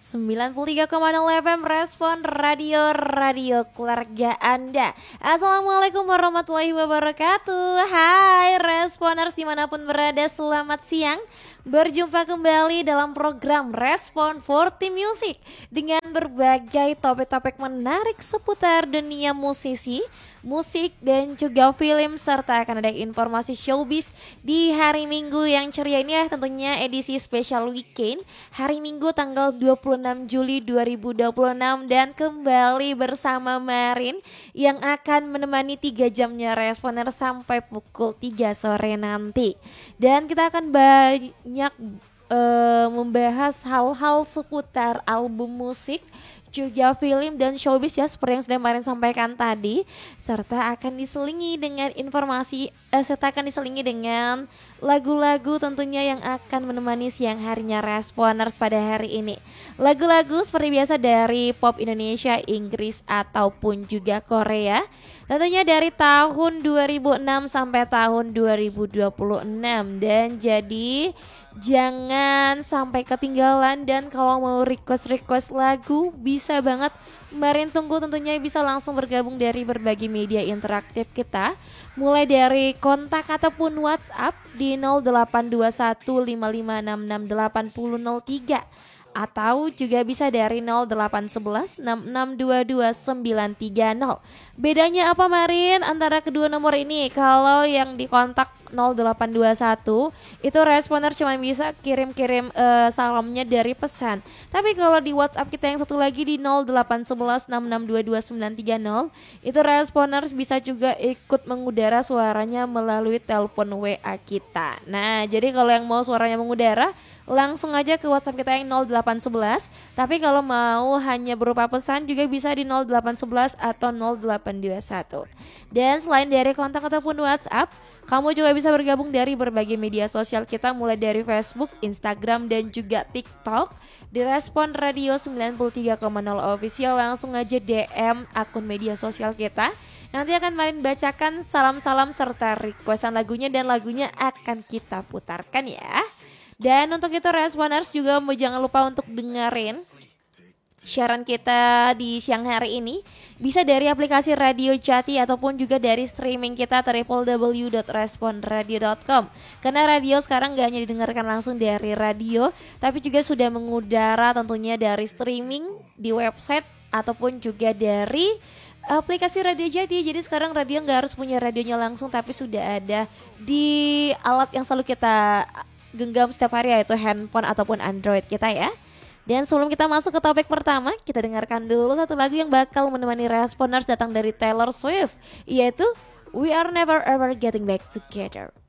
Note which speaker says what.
Speaker 1: 93,0 FM Respon Radio keluarga Anda. Assalamualaikum warahmatullahi wabarakatuh. Hai Responers dimanapun berada, selamat siang. Berjumpa kembali dalam program Respon 40 Music dengan berbagai topik-topik menarik seputar dunia musisi, musik dan juga film, serta akan ada informasi showbiz di hari Minggu yang ceria ini ya, tentunya edisi spesial weekend hari Minggu tanggal 26 Juli 2026, dan kembali bersama Marin yang akan menemani 3 jamnya Responer sampai pukul 3 sore nanti. Dan kita akan banyak membahas hal-hal seputar album musik, juga film dan showbiz ya, seperti yang sudah Marin sampaikan tadi, serta akan diselingi dengan lagu-lagu tentunya yang akan menemani siang harinya Responers pada hari ini. Lagu-lagu seperti biasa dari pop Indonesia, Inggris ataupun juga Korea. Tentunya dari tahun 2006 sampai tahun 2026, dan jadi jangan sampai ketinggalan. Dan kalau mau request lagu bisa banget, Marin tunggu tentunya bisa langsung bergabung dari berbagai media interaktif kita, mulai dari kontak ataupun WhatsApp di 082155668003, atau juga bisa dari 0811662290. Bedanya apa Marin antara kedua nomor ini? Kalau yang di kontak 0821 itu Responer cuma bisa kirim-kirim salamnya dari pesan. Tapi kalau di WhatsApp kita yang satu lagi di 0811662290, itu Responers bisa juga ikut mengudara suaranya melalui telepon WA kita. Nah, jadi kalau yang mau suaranya mengudara, langsung aja ke WhatsApp kita yang 0811. Tapi kalau mau hanya berupa pesan juga bisa di 0811 atau 0821. Dan selain dari kontak ataupun WhatsApp, kamu juga bisa bergabung dari berbagai media sosial kita, mulai dari Facebook, Instagram, dan juga TikTok di Respon Radio 93,0 Official. Langsung aja DM akun media sosial kita. Nanti akan Marin bacakan salam-salam serta requestan lagunya, dan lagunya akan kita putarkan ya. Dan untuk itu Responers juga jangan lupa untuk dengerin siaran kita di siang hari ini bisa dari aplikasi Radio Jati ataupun juga dari streaming kita www.responradio.com. Karena radio sekarang gak hanya didengarkan langsung dari radio, tapi juga sudah mengudara tentunya dari streaming di website ataupun juga dari aplikasi Radio Jati. Jadi sekarang radio gak harus punya radionya langsung, tapi sudah ada di alat yang selalu kita genggam setiap hari, yaitu handphone ataupun Android kita ya. Dan sebelum kita masuk ke topik pertama, kita dengarkan dulu satu lagu yang bakal menemani Responers, datang dari Taylor Swift, yaitu We Are Never Ever Getting Back Together.